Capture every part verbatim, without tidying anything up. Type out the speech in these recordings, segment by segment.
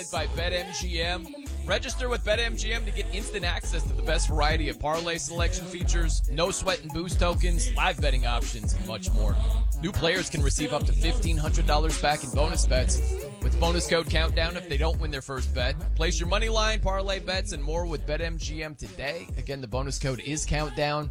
presented by BetMGM. Register with BetMGM to get instant access to the best variety of parlay selection features, no sweat and boost tokens, live betting options, and much more. New players can receive up to fifteen hundred dollars back in bonus bets with bonus code Countdown if they don't win their first bet. Place your money line, parlay bets, and more with BetMGM today. Again, the bonus code is Countdown.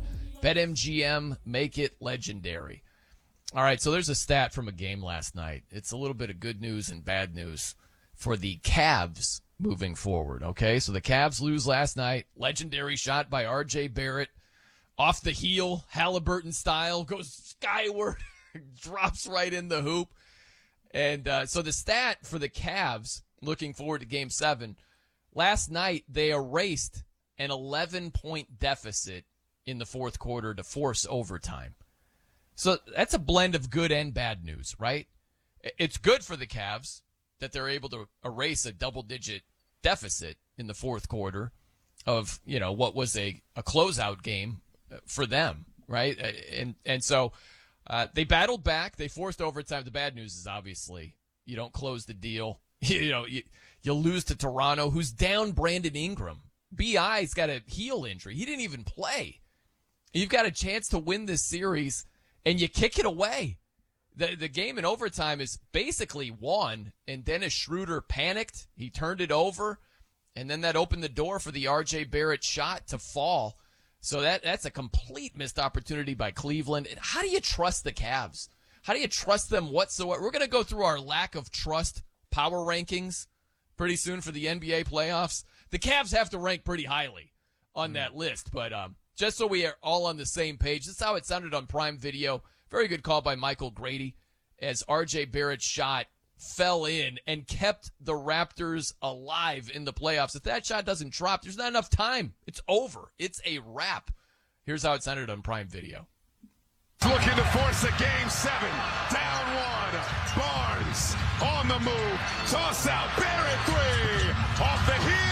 BetMGM, make it legendary. All right, so there's a stat from a game last night. It's a little bit of good news and bad news for the Cavs moving forward, okay? So the Cavs lose last night. Legendary shot by R J Barrett. Off the heel, Halliburton style, goes skyward, drops right in the hoop. And uh, so the stat for the Cavs, looking forward to Game seven, last night they erased an eleven-point deficit in the fourth quarter to force overtime. So that's a blend of good and bad news, right? It's good for the Cavs that they're able to erase a double-digit deficit in the fourth quarter of, you know, what was a, a closeout game for them, right? And and so uh, they battled back. They forced overtime. The bad news is obviously you don't close the deal. You know, you, you'll lose to Toronto, who's down Brandon Ingram. B I's got a heel injury. He didn't even play. You've got a chance to win this series, and you kick it away. The the game in overtime is basically won, and Dennis Schroeder panicked. He turned it over, and then that opened the door for the R J Barrett shot to fall. So that that's a complete missed opportunity by Cleveland. And how do you trust the Cavs? How do you trust them whatsoever? We're going to go through our lack of trust power rankings pretty soon for the N B A playoffs. The Cavs have to rank pretty highly on that list, but um, just so we are all on the same page, this is how it sounded on Prime Video. Very good call by Michael Grady as R J Barrett's shot fell in and kept the Raptors alive in the playoffs. If that shot doesn't drop, there's not enough time. It's over. It's a wrap. Here's how it sounded on Prime Video. Looking to force a game seven. Down one. Barnes on the move. Toss out. Barrett three. Off the heel.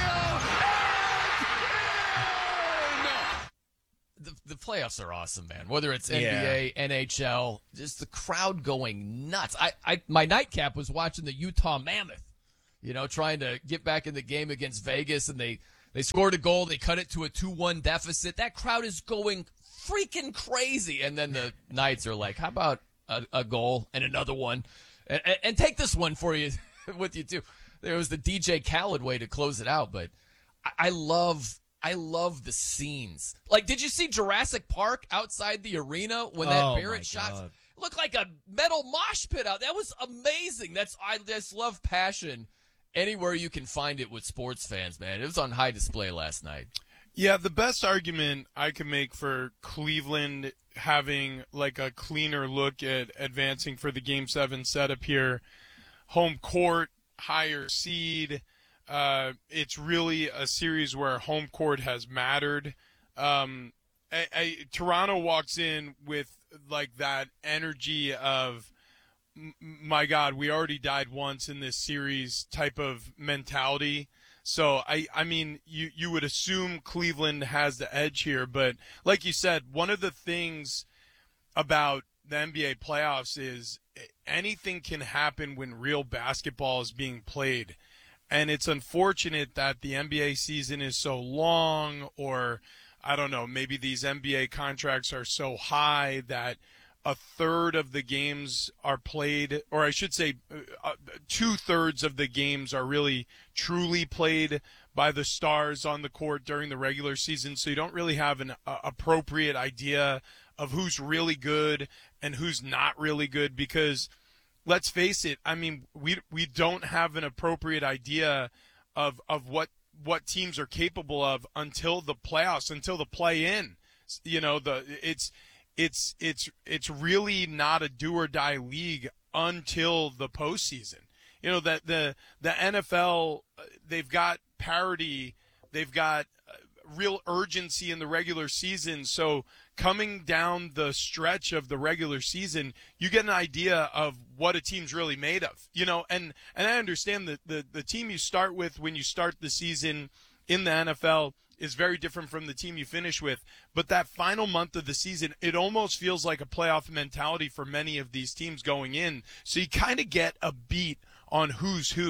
The, the playoffs are awesome, man. Whether it's N B A, yeah. N H L, just the crowd going nuts. I, I, my nightcap was watching the Utah Mammoth, you know, trying to get back in the game against Vegas, and they, they scored a goal. They cut it to a two one deficit. That crowd is going freaking crazy. And then the Knights are like, how about a, a goal and another one? And, and, and take this one for you, with you, too. There was the D J Khaled way to close it out, but I, I love – I love the scenes. Like, did you see Jurassic Park outside the arena when that oh Barrett shot looked like a metal mosh pit out? That was amazing. That's I just love passion anywhere you can find it with sports fans, man. It was on high display last night. Yeah, the best argument I can make for Cleveland having like a cleaner look at advancing for the Game seven setup here, home court, higher seed. Uh, it's really a series where home court has mattered. Um, I, I, Toronto walks in with like that energy of, m- my God, we already died once in this series type of mentality. So I, I mean, you, you would assume Cleveland has the edge here, but like you said, one of the things about the N B A playoffs is anything can happen when real basketball is being played. And it's unfortunate that the N B A season is so long, or I don't know, maybe these N B A contracts are so high that a third of the games are played, or I should say uh, two-thirds of the games are really truly played by the stars on the court during the regular season. So you don't really have an uh, appropriate idea of who's really good and who's not really good, because let's face it, I mean, we we don't have an appropriate idea of of what what teams are capable of until the playoffs, until the play-in. You know, the it's it's it's it's really not a do or die league until the postseason. You know, that the the N F L, they've got parity, they've got real urgency in the regular season. So coming down the stretch of the regular season, you get an idea of what a team's really made of, you know, and, and I understand that the, the team you start with when you start the season in the N F L is very different from the team you finish with. But that final month of the season, it almost feels like a playoff mentality for many of these teams going in. So you kind of get a beat on who's who.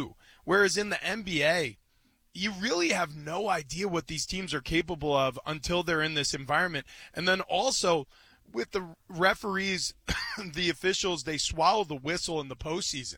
Whereas in the N B A, you really have no idea what these teams are capable of until they're in this environment. And then also with the referees, the officials, they swallow the whistle in the postseason.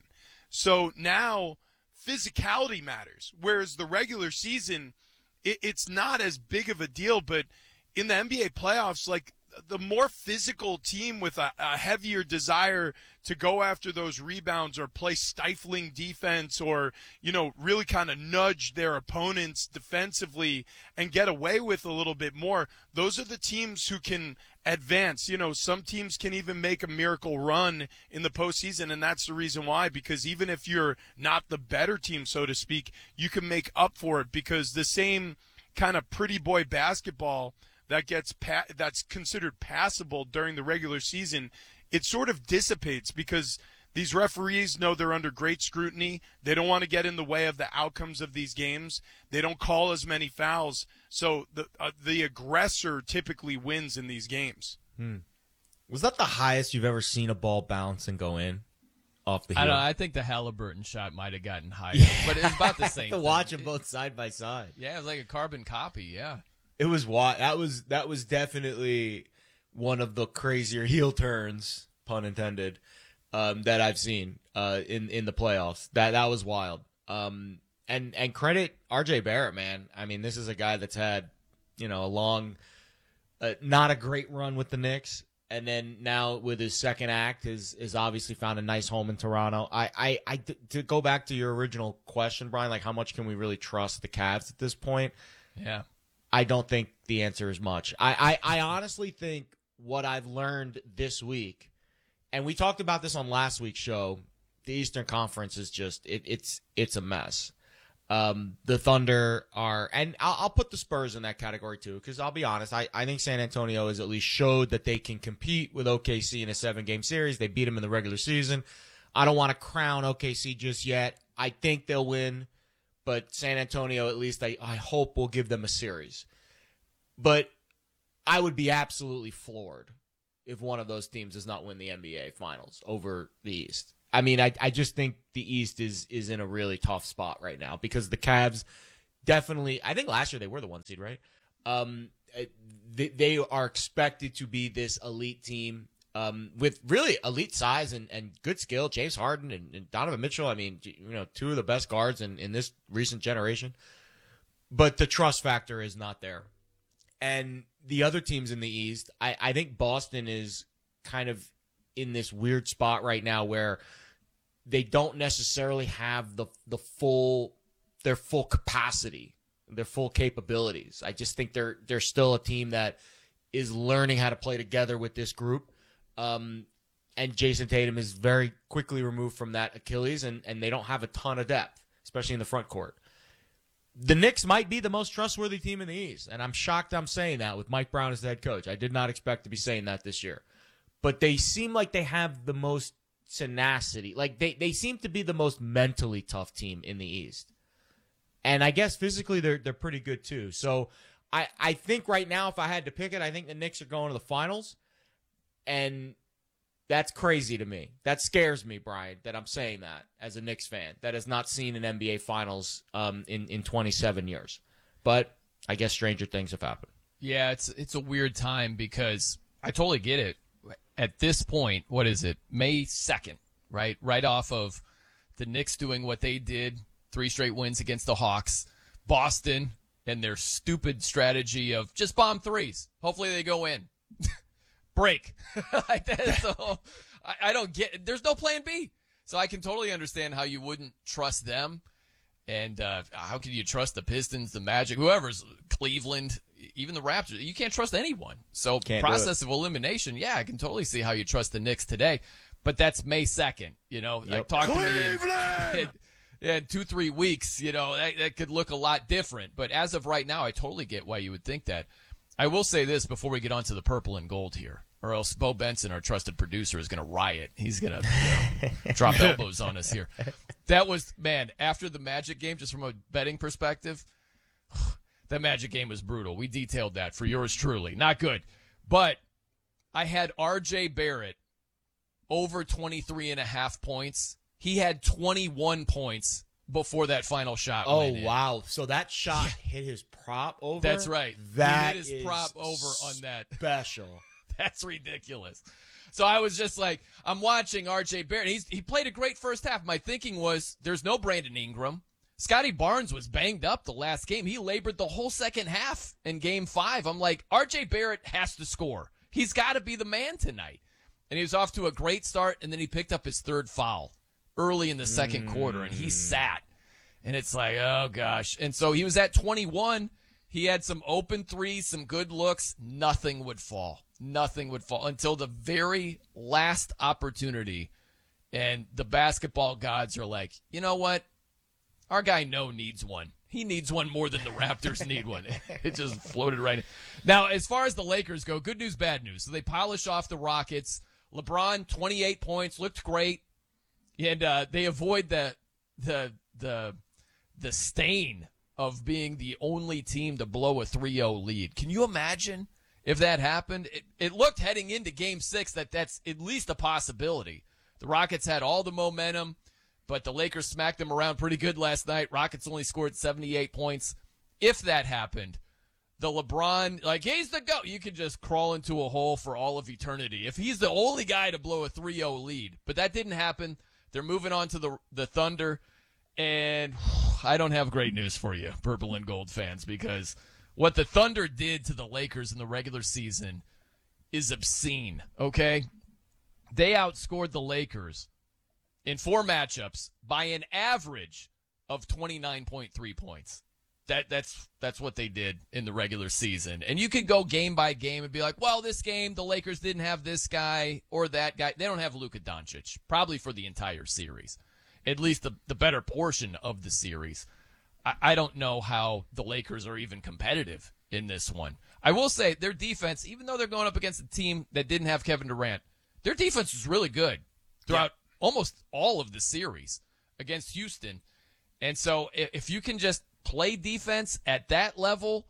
So now physicality matters, whereas the regular season, it, it's not as big of a deal. But in the N B A playoffs, like, the more physical team with a, a heavier desire to go after those rebounds or play stifling defense or, you know, really kind of nudge their opponents defensively and get away with a little bit more, those are the teams who can advance. You know, some teams can even make a miracle run in the postseason, and that's the reason why, because even if you're not the better team, so to speak, you can make up for it, because the same kind of pretty boy basketball that gets pa- that's considered passable during the regular season, it sort of dissipates because these referees know they're under great scrutiny. They don't want to get in the way of the outcomes of these games. They don't call as many fouls. So the uh, the aggressor typically wins in these games. Hmm. Was that the highest you've ever seen a ball bounce and go in off the heel? I don't know. I think the Halliburton shot might have gotten higher, Yeah. but it's about the same. To thing. watch them both side by side. Yeah, it was like a carbon copy. Yeah. It was wa- that was that was definitely one of the crazier heel turns, pun intended, um, that I've seen uh, in in the playoffs. That that was wild. Um, and and credit R J Barrett, man. I mean, this is a guy that's had, you know, a long, uh, not a great run with the Knicks, and then now with his second act, has is obviously found a nice home in Toronto. I I, I to go back to your original question, Brian, like how much can we really trust the Cavs at this point? Yeah. I don't think the answer is much. I, I, I honestly think what I've learned this week, and we talked about this on last week's show, the Eastern Conference is just it, it's it's a mess. Um, the Thunder are, and I'll, I'll put the Spurs in that category too, because I'll be honest, I, I think San Antonio has at least showed that they can compete with O K C in a seven-game series. They beat them in the regular season. I don't want to crown O K C just yet. I think they'll win. But San Antonio, at least, I, I hope will give them a series. But I would be absolutely floored if one of those teams does not win the N B A Finals over the East. I mean, I, I just think the East is is in a really tough spot right now because the Cavs definitely, I think last year they were the one seed, right? Um, they, they are expected to be this elite team. Um, with really elite size and, and good skill, James Harden and, and Donovan Mitchell. I mean, you know, two of the best guards in, in this recent generation. But the trust factor is not there. And the other teams in the East, I, I think Boston is kind of in this weird spot right now where they don't necessarily have the the full their full capacity, their full capabilities. I just think they're they're still a team that is learning how to play together with this group. Um, and Jason Tatum is very quickly removed from that Achilles, and, and they don't have a ton of depth, especially in the front court. The Knicks might be the most trustworthy team in the East, and I'm shocked I'm saying that with Mike Brown as the head coach. I did not expect to be saying that this year. But they seem like they have the most tenacity. Like, they, they seem to be the most mentally tough team in the East. And I guess physically they're they're pretty good, too. So I, I think right now, if I had to pick it, I think the Knicks are going to the finals. And that's crazy to me. That scares me, Brian, that I'm saying that as a Knicks fan that has not seen an N B A Finals um, in, in twenty-seven years. But I guess stranger things have happened. Yeah, it's it's a weird time because I totally get it. At this point, what is it? May second, right? Right off of the Knicks doing what they did, three straight wins against the Hawks. Boston and their stupid strategy of just bomb threes. Hopefully they go in. Break. Like that. So I, I don't get, there's no plan B. So I can totally understand how you wouldn't trust them. And uh, how can you trust the Pistons, the Magic, whoever's, Cleveland, even the Raptors? You can't trust anyone. So Can't process of elimination, yeah, I can totally see how you trust the Knicks today. But that's May second, you know. Yep. Like, talk to me in, in, in two, three weeks, you know, that, that could look a lot different. But as of right now, I totally get why you would think that. I will say this before we get on to the purple and gold here, or else Bo Benson, our trusted producer, is going to riot. He's going to you know, drop elbows on us here. That was, man, after the Magic game, just from a betting perspective, that Magic game was brutal. We detailed that for yours truly. Not good. But I had R J Barrett over twenty-three and a half points. He had twenty-one points before that final shot Oh, went in. wow. So that shot hit his prop over? That's right. That he hit his is prop over on that. Special. That's ridiculous. So I was just like, I'm watching R J Barrett. He's, he played a great first half. My thinking was, there's no Brandon Ingram. Scotty Barnes was banged up the last game. He labored the whole second half in game five. I'm like, R J Barrett has to score. He's got to be the man tonight. And he was off to a great start, and then he picked up his third foul early in the second mm. quarter, and he sat. And it's like, oh, gosh. And so he was at twenty-one. He had some open threes, some good looks. Nothing would fall. Nothing would fall until the very last opportunity. And the basketball gods are like, you know what? Our guy No needs one. He needs one more than the Raptors need one. It just floated right in. Now, as far as the Lakers go, good news, bad news. So they polish off the Rockets. LeBron, twenty-eight points, looked great. And uh, they avoid the the the the stain of being the only team to blow a three oh lead. Can you imagine if that happened? It, it looked heading into Game six that that's at least a possibility. The Rockets had all the momentum, but the Lakers smacked them around pretty good last night. Rockets only scored seventy-eight points. If that happened, the LeBron, like, he's the GOAT. You could just crawl into a hole for all of eternity. If he's the only guy to blow a three oh lead. But that didn't happen. They're moving on to the the Thunder. And I don't have great news for you, purple and gold fans, because what the Thunder did to the Lakers in the regular season is obscene, okay? They outscored the Lakers in four matchups by an average of twenty-nine point three points. That that's that's what they did in the regular season. And you could go game by game and be like, well, this game, the Lakers didn't have this guy or that guy. They don't have Luka Doncic, probably for the entire series, at least the, the better portion of the series. I, I don't know how the Lakers are even competitive in this one. I will say their defense, even though they're going up against a team that didn't have Kevin Durant, their defense was really good throughout yeah. almost all of the series against Houston. And so if you can just play defense at that level,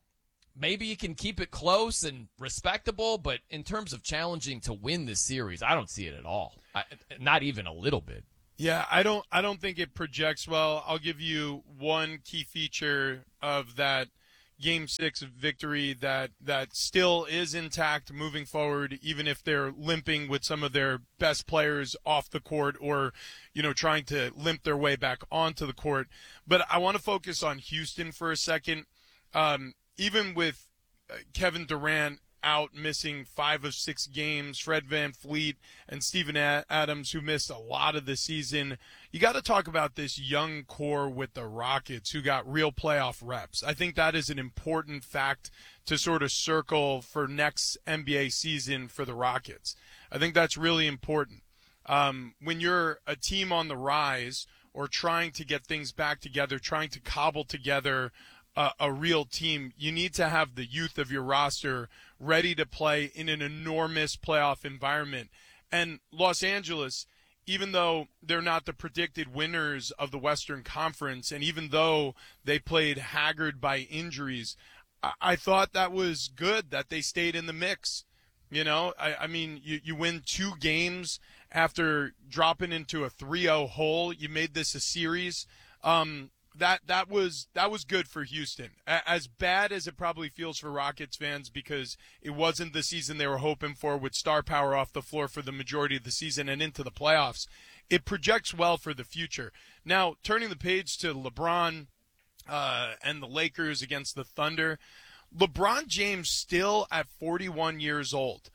maybe you can keep it close and respectable, but in terms of challenging to win this series, I don't see it at all. I, not even a little bit. Yeah, I don't I don't think it projects well. I'll give you one key feature of that Game six victory that, that still is intact moving forward, even if they're limping with some of their best players off the court or, you know, trying to limp their way back onto the court. But I want to focus on Houston for a second. Um, even with Kevin Durant out missing five of six games, Fred VanVleet and Steven Adams, who missed a lot of the season, you got to talk about this young core with the Rockets who got real playoff reps. I think that is an important fact to sort of circle for next N B A season for the Rockets. I think that's really important. Um, when you're a team on the rise or trying to get things back together, trying to cobble together a, a real team, you need to have the youth of your roster ready to play in an enormous playoff environment. And Los Angeles, even though they're not the predicted winners of the Western Conference, and even though they played haggard by injuries, I, I thought that was good that they stayed in the mix. You know, I, I mean, you, you win two games after dropping into a three oh hole. You made this a series. Um, that that was that was good for Houston. As bad as it probably feels for Rockets fans because it wasn't the season they were hoping for with star power off the floor for the majority of the season and into the playoffs, it projects well for the future. Now, turning the page to LeBron uh, and the Lakers against the Thunder, LeBron James still at forty-one years old.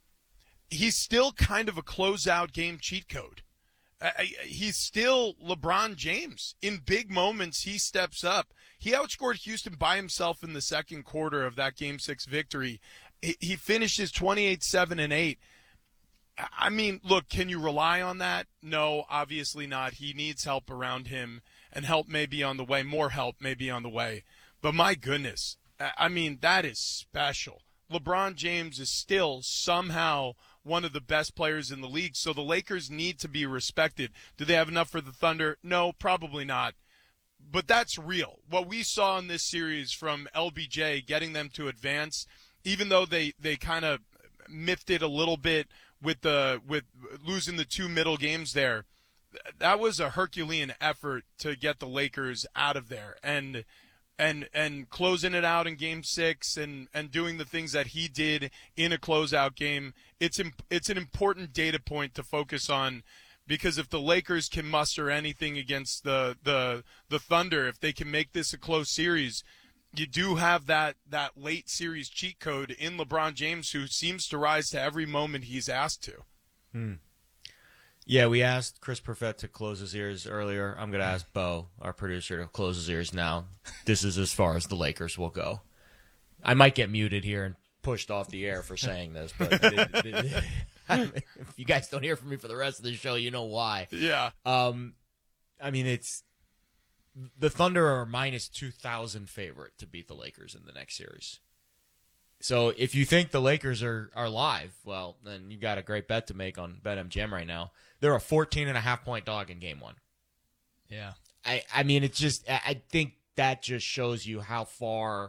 He's still kind of a closeout game cheat code. Uh, he's still LeBron James. In big moments, he steps up. He outscored Houston by himself in the second quarter of that Game six victory. He finishes twenty-eight, seven, and eight. I mean, look, can you rely on that? No, obviously not. He needs help around him, and help may be on the way. More help may be on the way. But my goodness, I mean, that is special. LeBron James is still somehow one of the best players in the league, so the Lakers need to be respected. Do they have enough for the Thunder? No, probably not. But that's real. What we saw in this series from L B J getting them to advance, even though they, they kind of miffed it a little bit with the with losing the two middle games there, that was a Herculean effort to get the Lakers out of there, and and and closing it out in Game Six, and, and doing the things that he did in a closeout game. It's imp- it's an important data point to focus on, because if the Lakers can muster anything against the the the Thunder, if they can make this a close series, you do have that that late series cheat code in LeBron James, who seems to rise to every moment he's asked to. Hmm. Yeah, we asked Chris Perfett to close his ears earlier. I'm going to ask Bo, our producer, to close his ears now. This is as far as the Lakers will go. I might get muted here and pushed off the air for saying this, but it, it, it, if you guys don't hear from me for the rest of the show, you know why. Yeah. Um, I mean, it's the Thunder are minus two thousand favorite to beat the Lakers in the next series. So if you think the Lakers are, are live, well, then you got a great bet to make on BetMGM right now. They're a fourteen and a half point dog in game one. Yeah. I, I mean, it's just, I think that just shows you how far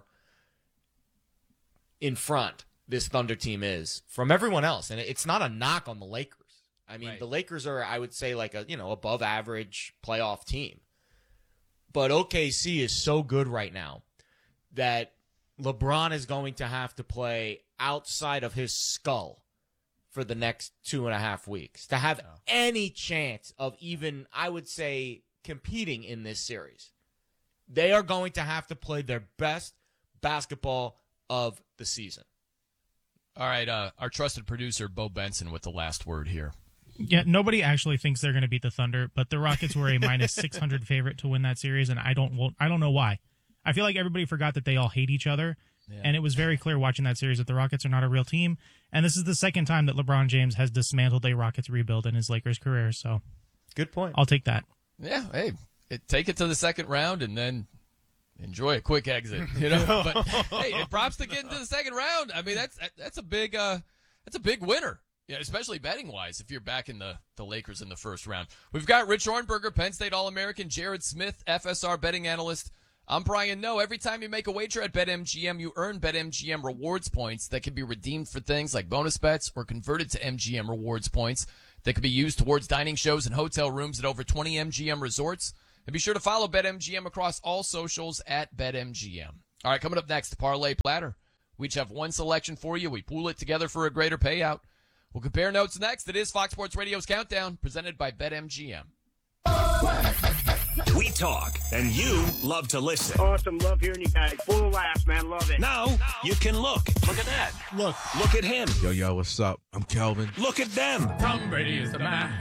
in front this Thunder team is from everyone else. And it's not a knock on the Lakers. I mean, Right. the Lakers are, I would say, like a, you know, above average playoff team. But O K C is so good right now that LeBron is going to have to play outside of his skull for the next two and a half weeks to have Oh. any chance of even, I would say, competing in this series. They are going to have to play their best basketball of the season. All right, uh, our trusted producer, Bo Benson, with the last word here. Yeah, nobody actually thinks they're going to beat the Thunder, but the Rockets were a minus six hundred favorite to win that series, and I don't well, I don't know why. I feel like everybody forgot that they all hate each other, yeah. And it was very clear watching that series that the Rockets are not a real team, and this is the second time that LeBron James has dismantled a Rockets rebuild in his Lakers career, so good point. I'll take that. Yeah, hey, it, take it to the second round and then enjoy a quick exit, you know. But hey, it props to get into the second round. I mean, that's that's a big uh, that's a big winner. Yeah, especially betting-wise, if you're back in the, the Lakers in the first round. We've got Rich Hornberger, Penn State All-American, Jared Smith, F S R betting analyst. I'm Brian Noe. Every time you make a wager at BetMGM, you earn BetMGM rewards points that can be redeemed for things like bonus bets or converted to M G M rewards points that can be used towards dining shows and hotel rooms at over twenty M G M resorts. And be sure to follow BetMGM across all socials at BetMGM. All right, coming up next, the Parlay Platter. We each have one selection for you. We pool it together for a greater payout. We'll compare notes next. It is Fox Sports Radio's Countdown, presented by BetMGM. We talk, and you love to listen. Awesome. Love hearing you guys. Full of laughs, man. Love it. Now, you can look. Look at that. Look. Look at him. Yo, yo, what's up? I'm Kelvin. Look at them. Tom Brady is the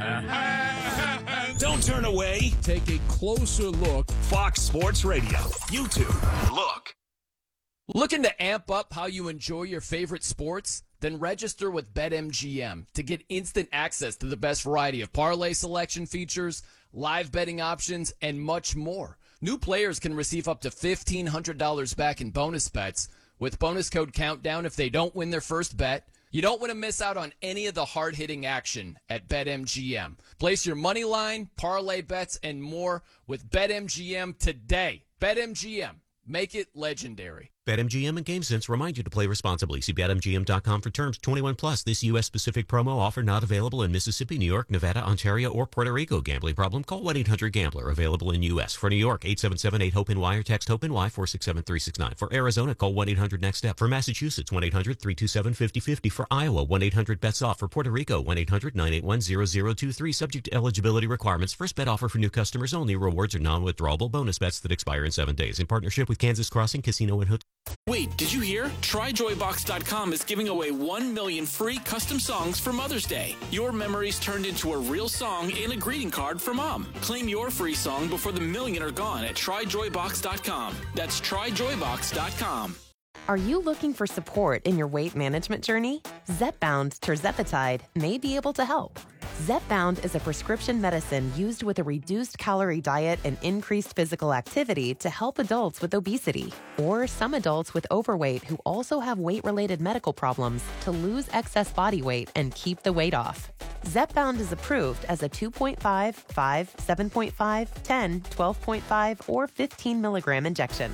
man. Don't turn away. Take a closer look. Fox Sports Radio. YouTube. Look. Looking to amp up how you enjoy your favorite sports? Then register with BetMGM to get instant access to the best variety of parlay selection features, live betting options, and much more. New players can receive up to fifteen hundred dollars back in bonus bets with bonus code COUNTDOWN if they don't win their first bet. You don't want to miss out on any of the hard-hitting action at BetMGM. Place your money line, parlay bets, and more with BetMGM today. BetMGM. Make it legendary. BetMGM and GameSense remind you to play responsibly. See Bet M G M dot com for terms. twenty-one plus. This U S-specific promo offer not available in Mississippi, New York, Nevada, Ontario, or Puerto Rico. Gambling problem? Call one eight hundred gambler. Available in U S. For New York, eight seven seven eight hope N Y or text HOPE-NY four six seven three six nine. For Arizona, call one eight hundred next step. For Massachusetts, one eight hundred three two seven five zero five zero. For Iowa, one eight hundred bets off. For Puerto Rico, one eight hundred nine eight one zero zero two three. Subject to eligibility requirements. First bet offer for new customers only. Rewards are non-withdrawable bonus bets that expire in seven days. In partnership with Kansas Crossing Casino and Hotel. Wait, did you hear? Try Joy Box dot com is giving away one million free custom songs for Mother's Day. Your memories turned into a real song and a greeting card for Mom. Claim your free song before the million are gone at Try Joy Box dot com. That's Try Joy Box dot com. Are you looking for support in your weight management journey? Zepbound tirzepatide may be able to help. Zepbound is a prescription medicine used with a reduced calorie diet and increased physical activity to help adults with obesity or some adults with overweight who also have weight-related medical problems to lose excess body weight and keep the weight off. Zepbound is approved as a two point five, five, seven point five, ten, twelve point five, or fifteen milligram injection.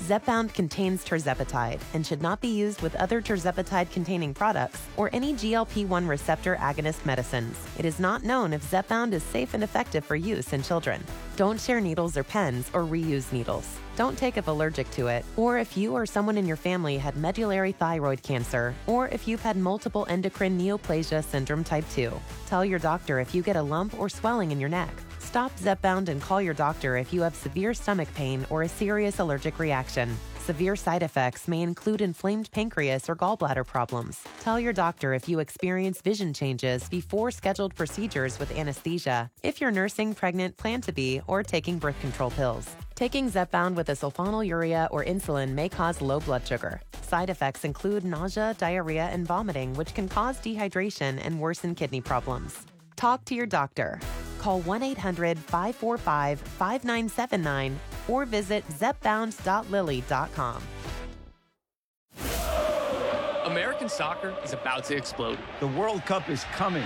Zepbound contains tirzepatide and should not be used with other tirzepatide-containing products or any G L P one receptor agonist medicines. It is not known if Zepbound is safe and effective for use in children. Don't share needles or pens or reuse needles. Don't take if allergic to it, or if you or someone in your family had medullary thyroid cancer, or if you've had multiple endocrine neoplasia syndrome type two. Tell your doctor if you get a lump or swelling in your neck. Stop Zepbound and call your doctor if you have severe stomach pain or a serious allergic reaction. Severe side effects may include inflamed pancreas or gallbladder problems. Tell your doctor if you experience vision changes before scheduled procedures with anesthesia, if you're nursing, pregnant, plan to be, or taking birth control pills. Taking Zepbound with a sulfonylurea or insulin may cause low blood sugar. Side effects include nausea, diarrhea, and vomiting, which can cause dehydration and worsen kidney problems. Talk to your doctor. Call one eight hundred five four five five nine seven nine or visit zepbound dot lilly dot com. American soccer is about to explode. The World Cup is coming.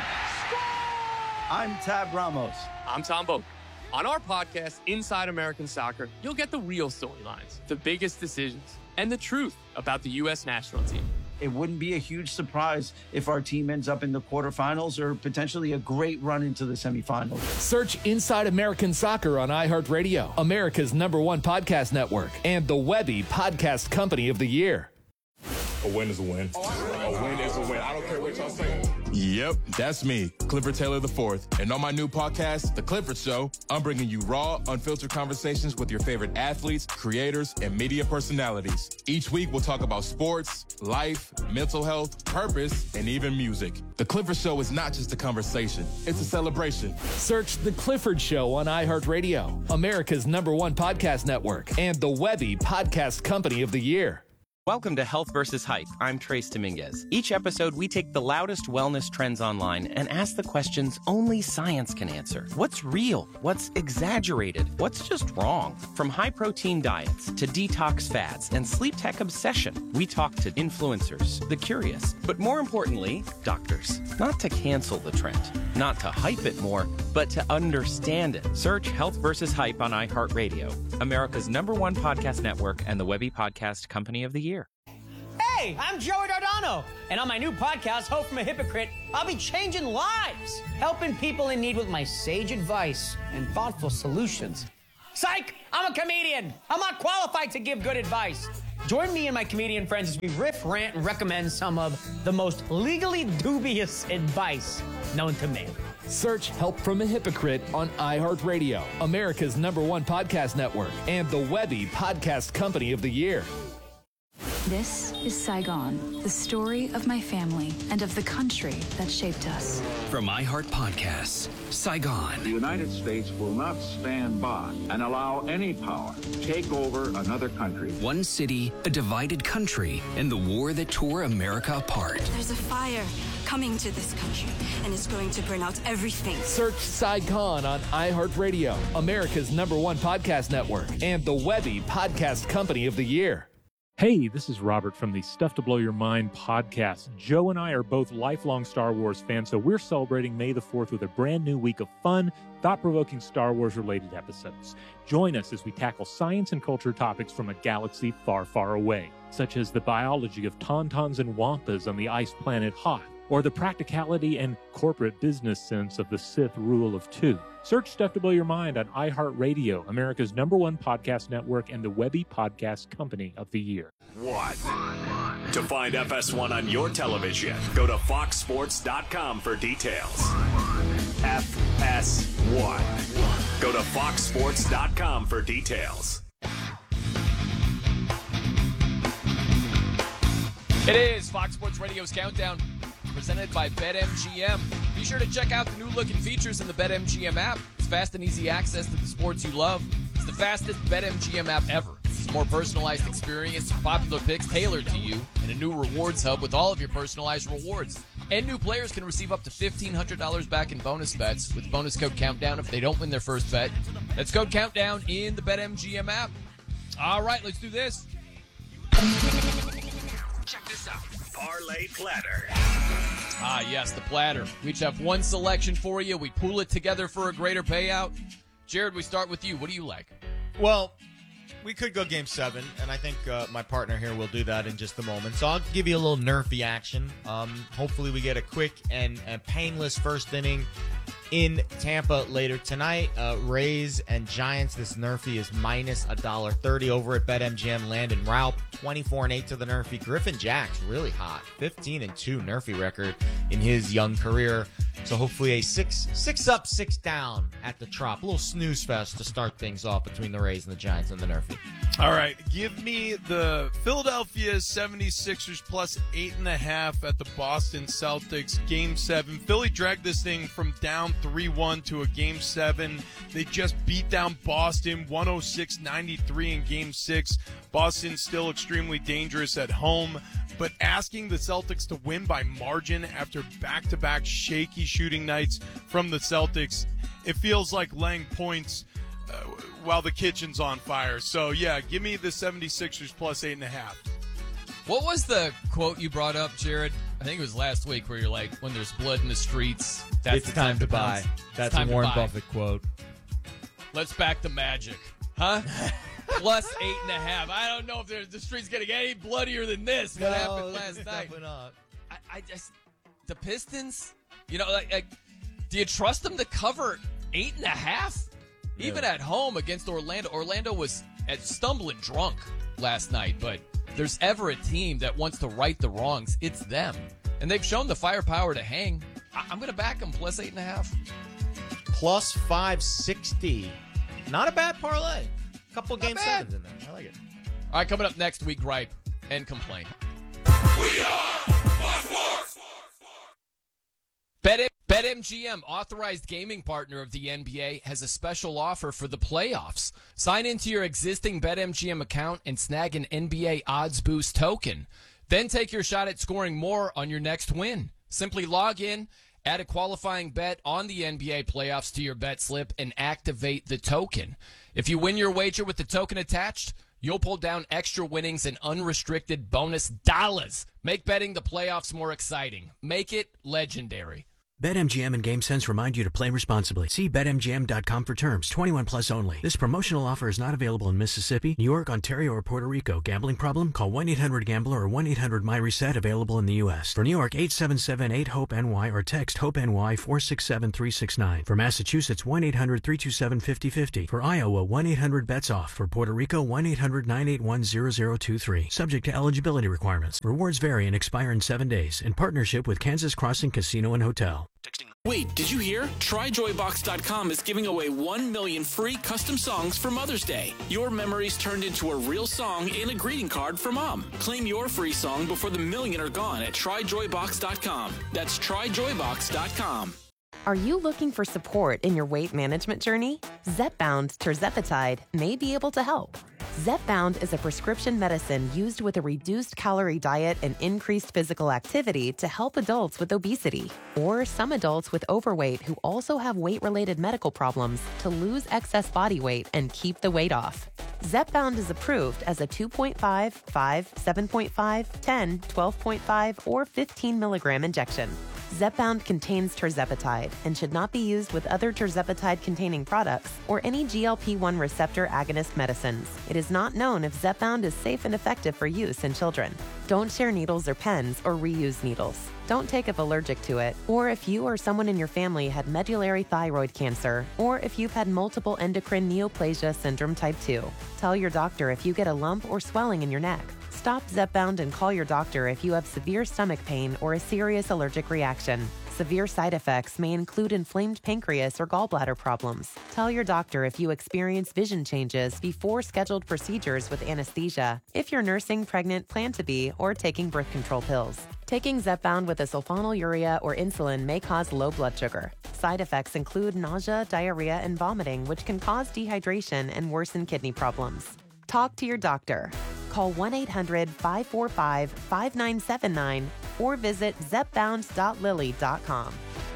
I'm Tab Ramos. I'm Tom Boak. On our podcast, Inside American Soccer, you'll get the real storylines, the biggest decisions, and the truth about the U S national team. It wouldn't be a huge surprise if our team ends up in the quarterfinals or potentially a great run into the semifinals. Search Inside American Soccer on iHeartRadio, America's number one podcast network, and the Webby Podcast Company of the Year. A win is a win. A win is a win. I don't care what y'all say. Yep, that's me, Clifford Taylor the fourth. And on my new podcast, The Clifford Show, I'm bringing you raw, unfiltered conversations with your favorite athletes, creators, and media personalities. Each week, we'll talk about sports, life, mental health, purpose, and even music. The Clifford Show is not just a conversation, it's a celebration. Search The Clifford Show on iHeartRadio, America's number one podcast network, and the Webby Podcast Company of the Year. Welcome to Health versus Hype. I'm Trace Dominguez. Each episode, we take the loudest wellness trends online and ask the questions only science can answer. What's real? What's exaggerated? What's just wrong? From high-protein diets to detox fads and sleep tech obsession, we talk to influencers, the curious, but more importantly, doctors. Not to cancel the trend, not to hype it more, but to understand it. Search Health versus Hype on iHeartRadio, America's number one podcast network and the Webby Podcast Company of the Year. Hey, I'm Joey Dardano, and on my new podcast, Hope from a Hypocrite, I'll be changing lives, helping people in need with my sage advice and thoughtful solutions. Psych! I'm a comedian. I'm not qualified to give good advice. Join me and my comedian friends as we riff, rant, and recommend some of the most legally dubious advice known to man. Search Help from a Hypocrite on iHeartRadio, America's number one podcast network, and the Webby Podcast Company of the Year. This is Saigon, the story of my family and of the country that shaped us. From iHeart Podcasts, Saigon. The United States will not stand by and allow any power to take over another country. One city, a divided country, and the war that tore America apart. There's a fire coming to this country, and it's going to burn out everything. Search Saigon on iHeartRadio, America's number one podcast network, and the Webby Podcast Company of the Year. Hey, this is Robert from the Stuff to Blow Your Mind podcast. Joe and I are both lifelong Star Wars fans, so we're celebrating May the fourth with a brand new week of fun, thought-provoking Star Wars-related episodes. Join us as we tackle science and culture topics from a galaxy far, far away, such as the biology of tauntauns and wampas on the ice planet Hoth, or the practicality and corporate business sense of the Sith rule of two. Search Stuff to Blow Your Mind on iHeartRadio, America's number one podcast network, and the Webby Podcast Company of the Year. One. To find F S one on your television, go to fox sports dot com for details. F S one. Go to fox sports dot com for details. It is Fox Sports Radio's Countdown, presented by BetMGM. Be sure to check out the new look and features in the BetMGM app. It's fast and easy access to the sports you love. It's the fastest BetMGM app ever. It's a more personalized experience, popular picks tailored to you, and a new rewards hub with all of your personalized rewards. And new players can receive up to fifteen hundred dollars back in bonus bets with bonus code Countdown if they don't win their first bet. That's code Countdown in the BetMGM app. All right, let's do this. Check this out. Parlay Platter. Ah, yes, the platter. We each have one selection for you. We pool it together for a greater payout. Jared, we start with you. What do you like? Well, we could go game seven, and I think uh, my partner here will do that in just a moment. So I'll give you a little nerfy action. Um, hopefully we get a quick and, and painless first inning in Tampa later tonight. Uh, Rays and Giants, this nerfy is minus one dollar thirty over at BetMGM. Landon Raup, twenty-four and eight to the nerfy. Griffin Jax, really hot, fifteen and two nerfy record in his young career. So hopefully a six six up, six down at the Trop. A little snooze fest to start things off between the Rays and the Giants and the nerfy. All right, give me the Philadelphia seventy-sixers plus eight and a half at the Boston Celtics. Game seven. Philly dragged this thing from down three one to a game seven. They just beat down Boston one oh six ninety-three in game six. Boston's still extremely dangerous at home, but asking the Celtics to win by margin after back-to-back shaky shooting nights from the Celtics, it feels like laying points uh, while the kitchen's on fire. So, yeah, give me the seventy-sixers plus eight and a half. What was the quote you brought up, Jared? I think it was last week where you're like, when there's blood in the streets, that's it's the time, time to to buy. bounce. That's time a Warren to buy. Buffett quote. Let's back the Magic. Huh? Plus eight and a half. I don't know if there's, the street's getting any bloodier than this. What No, happened this last is night? definitely not. I, I just, the Pistons, you know, like, like, do you trust them to cover eight and a half? Yeah. Even at home against Orlando. Orlando was at stumbling drunk last night, but there's ever a team that wants to right the wrongs, it's them. And they've shown the firepower to hang. I, I'm going to back them plus eight and a half. Plus five sixty. Not a bad parlay. A couple Not game bad. sevens in there. I like it. All right, coming up next, we gripe and complain. We are sports. Bet BetMGM, authorized gaming partner of the N B A, has a special offer for the playoffs. Sign into your existing BetMGM account and snag an N B A Odds Boost token. Then take your shot at scoring more on your next win. Simply log in, add a qualifying bet on the N B A playoffs to your bet slip, and activate the token. If you win your wager with the token attached, you'll pull down extra winnings and unrestricted bonus dollars. Make betting the playoffs more exciting. Make it legendary. BetMGM and GameSense remind you to play responsibly. See Bet M G M dot com for terms. twenty-one plus only. This promotional offer is not available in Mississippi, New York, Ontario, or Puerto Rico. Gambling problem? Call one eight hundred gambler or one eight hundred my reset, available in the U S. For New York, eight seven seven eight hope N Y or text HOPE-NY four six seven three six nine. For Massachusetts, one eight hundred three two seven five zero five zero. For Iowa, one eight hundred bets off. For Puerto Rico, one eight hundred nine eight one zero zero two three. Subject to eligibility requirements. Rewards vary and expire in seven days. In partnership with Kansas Crossing Casino and Hotel. Wait, did you hear? Try Joy Box dot com is giving away one million free custom songs for Mother's Day. Your memories turned into a real song and a greeting card for Mom. Claim your free song before the million are gone at Try Joy Box dot com. That's Try Joy Box dot com. Are you looking for support in your weight management journey? Zepbound tirzepatide may be able to help. Zepbound is a prescription medicine used with a reduced calorie diet and increased physical activity to help adults with obesity or some adults with overweight who also have weight-related medical problems to lose excess body weight and keep the weight off. Zepbound is approved as a two point five, five, seven point five, ten, twelve point five, or fifteen milligram injection. Zepbound contains tirzepatide and should not be used with other tirzepatide-containing products or any G L P one receptor agonist medicines. It is not known if Zepbound is safe and effective for use in children. Don't share needles or pens or reuse needles. Don't take if allergic to it, or if you or someone in your family had medullary thyroid cancer, or if you've had multiple endocrine neoplasia syndrome type two. Tell your doctor if you get a lump or swelling in your neck. Stop Zepbound and call your doctor if you have severe stomach pain or a serious allergic reaction. Severe side effects may include inflamed pancreas or gallbladder problems. Tell your doctor if you experience vision changes before scheduled procedures with anesthesia, if you're nursing, pregnant, plan to be, or taking birth control pills. Taking Zepbound with a sulfonylurea or insulin may cause low blood sugar. Side effects include nausea, diarrhea, and vomiting, which can cause dehydration and worsen kidney problems. Talk to your doctor. Call one eight hundred five four five five nine seven nine or visit zepbound dot lilly dot com.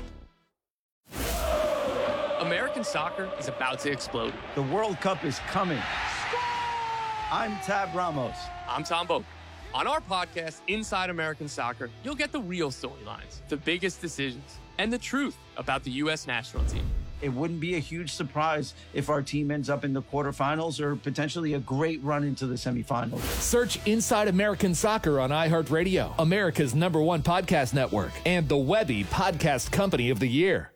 American soccer is about to explode. The World Cup is coming. I'm Tab Ramos. I'm Tom Boak. On our podcast, Inside American Soccer, you'll get the real storylines, the biggest decisions, and the truth about the U S national team. It wouldn't be a huge surprise if our team ends up in the quarterfinals or potentially a great run into the semifinals. Search Inside American Soccer on iHeartRadio, America's number one podcast network, and the Webby Podcast Company of the Year.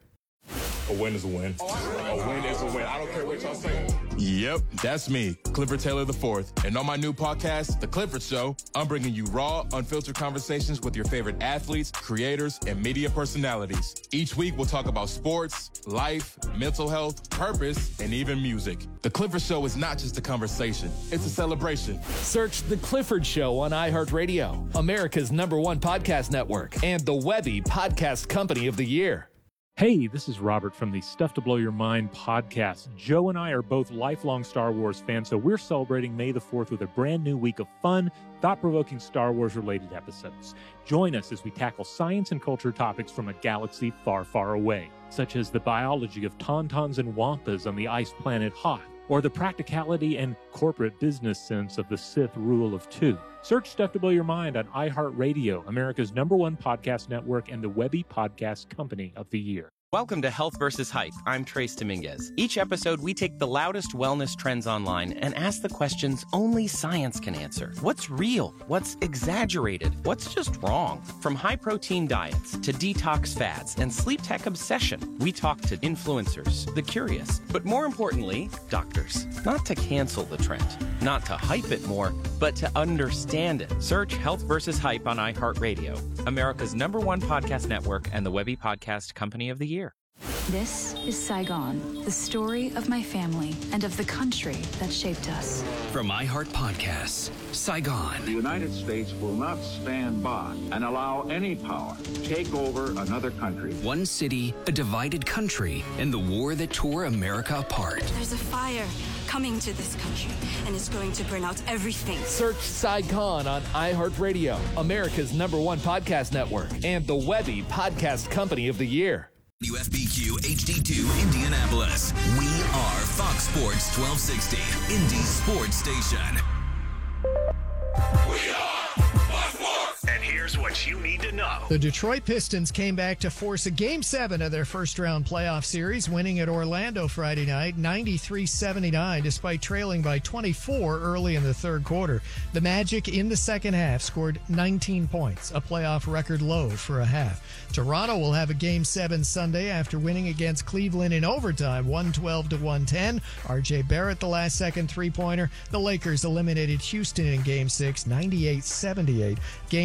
A win is a win. A win is a win. I don't care what y'all say. Yep, that's me, Clifford Taylor the fourth. And on my new podcast, The Clifford Show, I'm bringing you raw, unfiltered conversations with your favorite athletes, creators, and media personalities. Each week, we'll talk about sports, life, mental health, purpose, and even music. The Clifford Show is not just a conversation, it's a celebration. Search The Clifford Show on iHeartRadio, America's number one podcast network, and the Webby Podcast Company of the Year. Hey, this is Robert from the Stuff to Blow Your Mind podcast. Joe and I are both lifelong Star Wars fans, so we're celebrating May the fourth with a brand new week of fun, thought-provoking Star Wars-related episodes. Join us as we tackle science and culture topics from a galaxy far, far away, such as the biology of tauntauns and wampas on the ice planet Hoth, or the practicality and corporate business sense of the Sith rule of two. Search Stuff to Blow Your Mind on iHeartRadio, America's number one podcast network, and the Webby Podcast Company of the Year. Welcome to Health versus Hype. I'm Trace Dominguez. Each episode, we take the loudest wellness trends online and ask the questions only science can answer. What's real? What's exaggerated? What's just wrong? From high-protein diets to detox fads and sleep tech obsession, we talk to influencers, the curious, but more importantly, doctors. Not to cancel the trend, not to hype it more, but to understand it. Search Health versus Hype on iHeartRadio, America's number one podcast network and the Webby Podcast Company of the Year. This is Saigon, the story of my family and of the country that shaped us. From iHeart Podcasts, Saigon. The United States will not stand by and allow any power take over another country. One city, a divided country, and the war that tore America apart. There's a fire coming to this country, and it's going to burn out everything. Search Saigon on iHeartRadio, America's number one podcast network, and the Webby Podcast Company of the Year. W F B Q H D two Indianapolis. We are Fox Sports twelve sixty, Indy Sports Station. We are Fox Sports. And here's what you need to know. The Detroit Pistons came back to force a Game seven of their first-round playoff series, winning at Orlando Friday night, ninety-three seventy-nine, despite trailing by twenty-four early in the third quarter. The Magic, in the second half, scored nineteen points, a playoff record low for a half. Toronto will have a Game seven Sunday after winning against Cleveland in overtime, one twelve to one ten. R J Barrett, the last-second three-pointer. The Lakers eliminated Houston in Game six, ninety-eight seventy-eight. Game